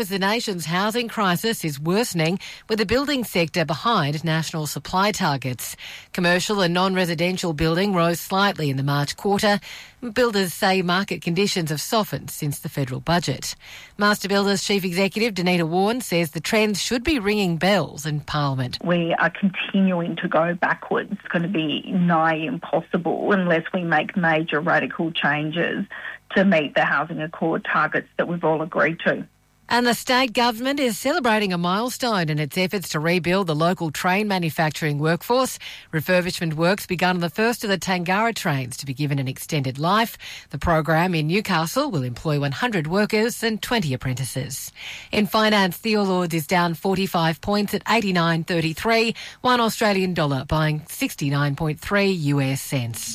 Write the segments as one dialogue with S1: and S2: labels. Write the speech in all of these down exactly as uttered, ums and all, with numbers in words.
S1: The nation's housing crisis is worsening, with the building sector behind national supply targets. Commercial and non-residential building rose slightly in the March quarter. Builders say market conditions have softened since the federal budget. Master Builders Chief Executive Danita Warren says the trends should be ringing bells in Parliament.
S2: We are continuing to go backwards. It's going to be nigh impossible unless we make major radical changes to meet the Housing Accord targets that we've all agreed to.
S1: And the state government is celebrating a milestone in its efforts to rebuild the local train manufacturing workforce. Refurbishment works begun on the first of the Tangara trains to be given an extended life. The program in Newcastle will employ one hundred workers and twenty apprentices. In finance, the All Ords is down forty-five points at eighty-nine thirty-three. One Australian dollar buying sixty-nine point three U S cents.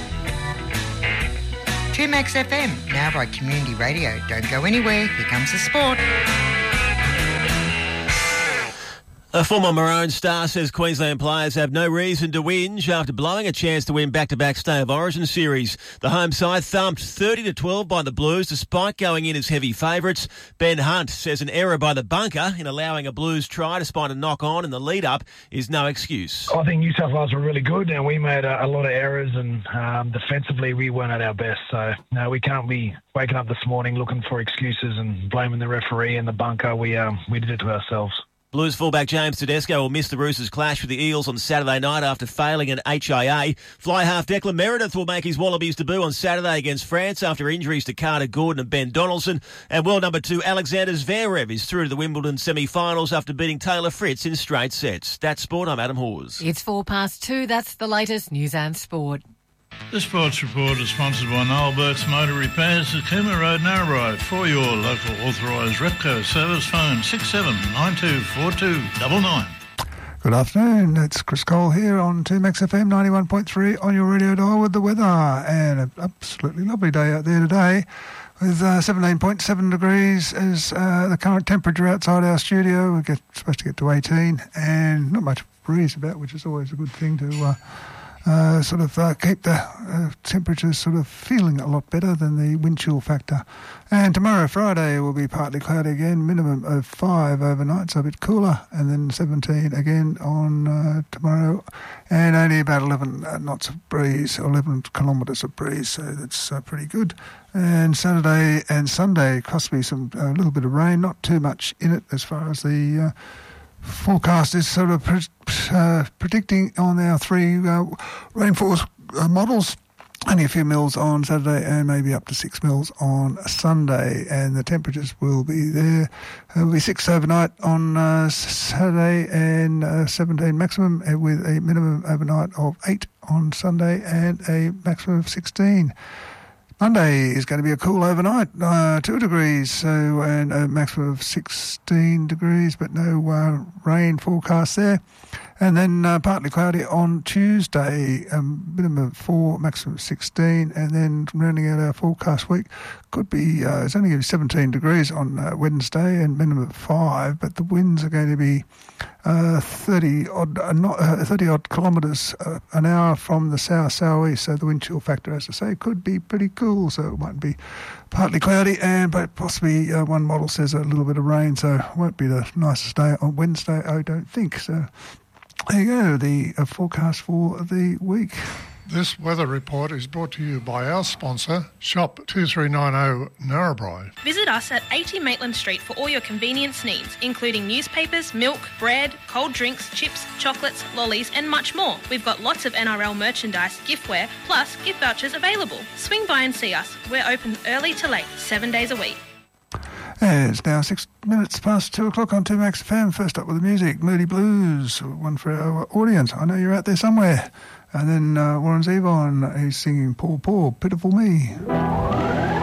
S3: two Max F M, now by Community Radio. Don't go anywhere, here comes the sport.
S4: A former Maroon star says Queensland players have no reason to whinge after blowing a chance to win back-to-back State of Origin series. The home side thumped thirty to twelve by the Blues despite going in as heavy favourites. Ben Hunt says an error by the bunker in allowing a Blues try despite a knock-on in the lead-up is no excuse.
S5: I think New South Wales were really good and we made a, a lot of errors and um, defensively we weren't at our best. So, no, we can't be waking up this morning looking for excuses and blaming the referee and the bunker. We, um, we did it to ourselves.
S4: Blues fullback James Tedesco will miss the Roosters' clash with the Eels on Saturday night after failing an H I A. Fly half Declan Meredith will make his Wallabies debut on Saturday against France after injuries to Carter Gordon and Ben Donaldson. And world number two Alexander Zverev is through to the Wimbledon semi-finals after beating Taylor Fritz in straight sets. That's sport. I'm Adam Hawes.
S1: It's four past two. That's the latest news and sport.
S6: The Sports Report is sponsored by Noel Burke's Motor Repairs at Cooma Road, Narrabri. For your local authorised Repco service, phone six seven nine two four two nine nine.
S7: Good afternoon, it's Chris Cole here on two Max F M ninety-one point three on your radio dial with the weather. And an absolutely lovely day out there today with uh, seventeen point seven degrees is uh, the current temperature outside our studio. We're get, supposed to get to eighteen and not much breeze about, which is always a good thing to... Uh, Uh, sort of uh, keep the uh, temperatures sort of feeling a lot better than the wind chill factor. And tomorrow, Friday, will be partly cloudy again, minimum of five overnight, so a bit cooler, and then seventeen again on uh, tomorrow, and only about eleven uh, knots of breeze, eleven kilometres of breeze, so that's uh, pretty good. And Saturday and Sunday, possibly some a little bit of rain, not too much in it as far as the... Uh, forecast is sort of pre- uh, predicting on our three uh, rainfall uh, models. Only a few mils on Saturday and maybe up to six mils on Sunday, and the temperatures will be there. It will be six overnight on uh, Saturday and uh, seventeen maximum, with a minimum overnight of eight on Sunday and a maximum of sixteen. Monday is going to be a cool overnight, uh, two degrees, so and a maximum of sixteen degrees, but no uh, rain forecast there. And then uh, partly cloudy on Tuesday, um, minimum of four, maximum of sixteen, and then rounding out our forecast week, could be, uh, it's only going to be seventeen degrees on uh, Wednesday and minimum of five, but the winds are going to be uh, thirty odd, uh, not, uh, thirty odd kilometres uh, an hour from the south southeast, so the wind chill factor, as I say, could be pretty cool, so it might be partly cloudy, and but possibly uh, one model says a little bit of rain, so it won't be the nicest day on Wednesday, I don't think. So there you go, the uh, forecast for the week.
S8: This weather report is brought to you by our sponsor, Shop two three nine zero Narrabri.
S9: Visit us at eighty Maitland Street for all your convenience needs, including newspapers, milk, bread, cold drinks, chips, chocolates, lollies and much more. We've got lots of N R L merchandise, giftware, plus gift vouchers available. Swing by and see us. We're open early to late, seven days a week.
S7: It's now six minutes past two o'clock on two Max F M. First up with the music, Moody Blues, one for our audience. I know you're out there somewhere. And then uh, Warren Zevon, he's singing Poor, Poor, Pitiful Me.